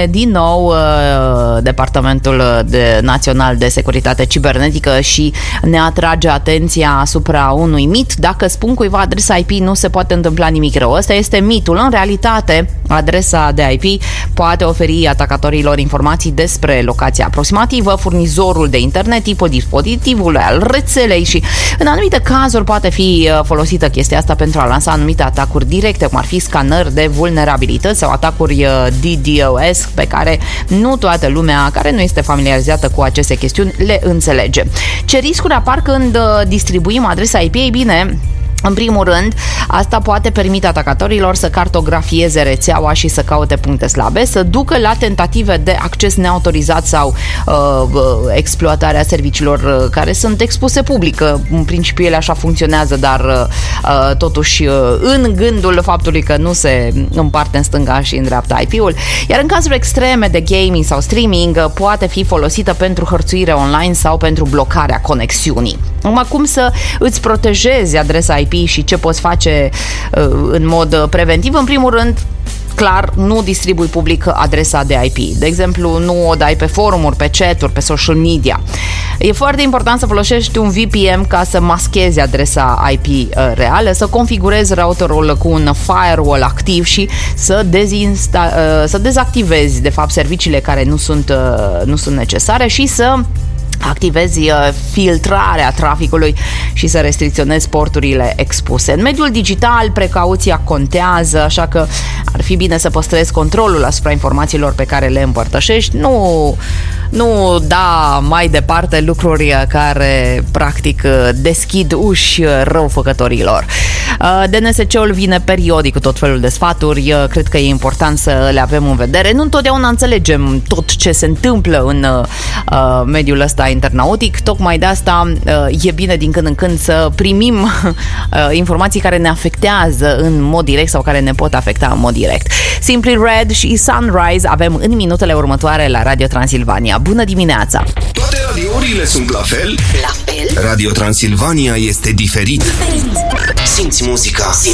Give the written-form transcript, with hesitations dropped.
vine din nou Departamentul Național de Securitate Cibernetică și ne atrage atenția asupra unui mit. Dacă spun cuiva adresa IP, nu se poate întâmpla nimic rău. Ăsta este mitul. În realitate, adresa de IP poate oferi atacatorilor informații despre locația aproximativă, furnizorul de internet, tipul dispozitivului, al rețelei și în anumite cazuri poate fi folosită chestia asta pentru a lansa anumite atacuri directe, cum ar fi scanări de vulnerabilități sau atacuri DDoS pe care nu toată lumea care nu este familiarizată cu aceste chestiuni le înțelege. Ce riscuri apar când distribuim adresa IP? Ei bine, în primul rând, asta poate permite atacatorilor să cartografieze rețeaua și să caute puncte slabe, să ducă la tentative de acces neautorizat sau exploatarea serviciilor care sunt expuse public. În principiu ele așa funcționează, dar totuși în gândul faptului că nu se împarte în stânga și în dreapta IP-ul. Iar în cazuri extreme de gaming sau streaming, poate fi folosită pentru hărțuire online sau pentru blocarea conexiunii. Acum, cum să îți protejezi adresa IP și ce poți face în mod preventiv? În primul rând, clar, nu distribui public adresa de IP. De exemplu, nu o dai pe forumuri, pe chat-uri, pe social media. E foarte important să folosești un VPN ca să maschezi adresa IP reală, să configurezi routerul cu un firewall activ și să dezactivezi, de fapt, serviciile care nu sunt necesare și să activezi filtrarea traficului și să restricționezi porturile expuse. În mediul digital, precauția contează, așa că ar fi bine să păstrezi controlul asupra informațiilor pe care le împărtășești. Nu da mai departe lucruri care practic deschid uși răufăcătorilor. DNSC-ul vine periodic cu tot felul de sfaturi. Cred că e important să le avem în vedere. Nu întotdeauna înțelegem tot ce se întâmplă în mediul ăsta internautic. Tocmai de asta e bine din când în când să primim informații care ne afectează în mod direct sau care ne pot afecta în mod direct. Simply Red și Sunrise avem în minutele următoare la Radio Transilvania. Bună dimineața! Toate radiourile sunt la fel? La fel? Radio Transilvania este diferit. Simți muzica.